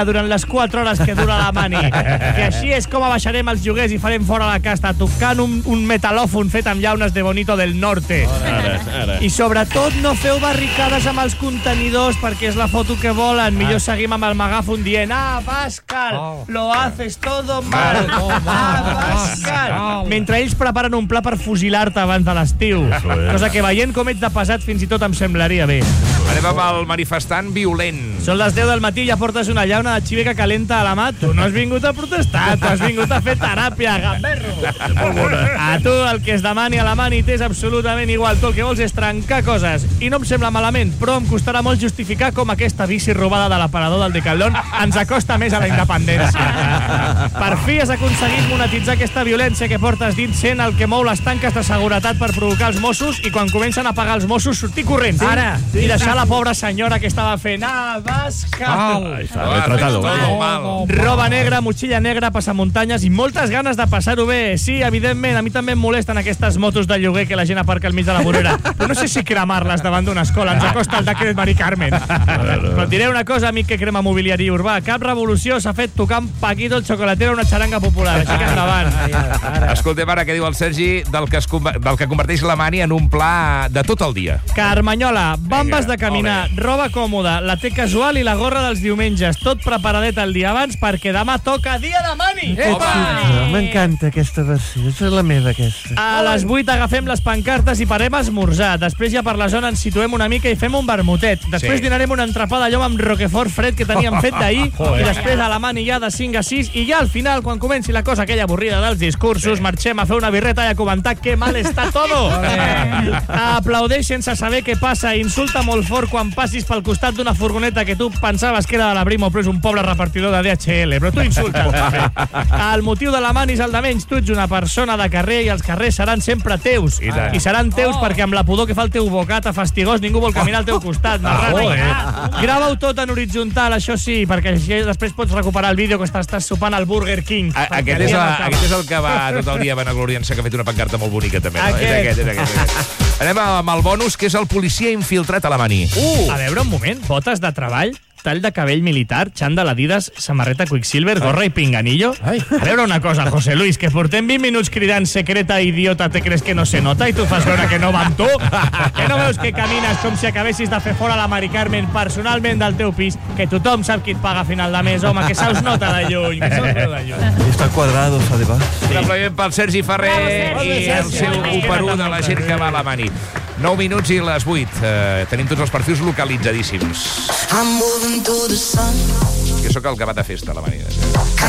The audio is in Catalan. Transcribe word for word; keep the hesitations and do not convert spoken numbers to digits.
durant les quatre hores que dura la mani. Que així és com abaixarem els lloguers i farem fora la casta, tocant un, un metalòfon fet amb llaunes de Bonito del Norte. Ara, ara. I sobretot no feu barricades amb els contenidors perquè és la foto que volen. Millor seguim amb el megàfon dient ah, Pascal, lo haces todo mal. Ah, Pascal. Mentre ells preparen un pla per fusilar-te abans de l'estiu. Cosa que veient com ets de pesat fins i tot em semblaria bé. Anem amb el manifestant violent. Són les deu del matí i ja portes una llauna de xive que calenta a la mà. Tu no has vingut a protestar, tu has vingut a fer teràpia, gamberro. A tu el que es demani a la mani t'és absolutament igual. Tu el que vols és trencar coses. I no em sembla malament, però em costarà molt justificar com aquesta bici robada de l'aparador del Decathlon ens acosta més a la independència. Per fi has aconseguit monetitzar aquesta violència que portes dins, sent el que mou les tanques de seguretat per provocar els Mossos i quan comencen a pagar els Mossos sortir corrents. Ara, i deixar la pobra senyora que estava fent ah, Pascal. Retratado. Roba negra, motxilla negra, passamuntanyes i moltes ganes de passar-ho bé. Sí, evidentment, a mi també em molesten aquestes motos de lloguer que la gent aparca al mig de la vorera. Però no sé si cremar-les davant d'una escola. Ens acosta el decret Mari Carmen. Però et diré una cosa, amic que crema mobiliari urbà. Cap revolució s'ha fet tocant Paquito el xocolatero una xaranga popular. Així que endavant. Escoltem ara què diu el Sergi del que, es, del que converteix la mani en un pla de tot el dia. Carmanyola, bambes de caminar, roba còmoda, la té casual i la gorra dels diumenges. Tot preparadet el dia abans perquè demà toca dia de mani. M'encanta aquesta versió, és la meva aquesta. A les vuit agafem les pancartes i parem a esmorzar. Després ja per la zona ens situem una mica i fem un vermutet. Després Sí. dinarem un entrepà de llom amb roquefort fred que teníem fet d'ahir i després a la mani ja de cinc a sis i ja al final, quan comenci la cosa aquella avorrida dels discursos, sí. marxem a fer una birreta i a comentar que mal està todo. Aplaudeix sense saber què passa, insulta molt fort quan passis pel costat d'una furgoneta que tu pensaves que era de la Brimo però és un pobre repartidor de D H L, però tu insultes. El motiu de la mani és el de menys. Tu ets una persona de carrer i els carrers seran sempre teus. I, I seran teus oh. perquè amb la pudor que fa el teu bocata fastigós ningú vol caminar al teu costat. Oh, eh. Grava-ho tot en horitzontal, això sí, perquè així després pots recuperar el vídeo que estàs, estàs sopant al Burger King. A, aquest, és la, aquest és el que va tot el dia vanagloriant-se, que ha fet una pancarta molt bonica també. No? És aquest, és aquest, és aquest. Anem amb el bonus, que és el policia infiltrat a la mani. Uh. A veure, un moment, botes de treball, tall de cabell militar, xandall Adidas, samarreta Quicksilver, gorra i pinganillo. Ai. A veure una cosa, José Luis, que portem vint minuts cridant secreta, idiota, te crees que no se nota i tu fas veure que no va amb tu? Que no veus que camines com si acabessis de fer fora la Mari Carmen personalment del teu pis, que tothom sap qui et paga a final de mes, home, que se'ls nota de lluny, que se'ls veu de lluny. Està quadrado, además. Sí. Un aplaudiment pel Sergi Ferrer i el seu u per u de la gent que va a la mani. nou minuts i les vuit. Uh, tenim tots els perfils localitzadíssims. Jo sóc el que va de festa a la mani.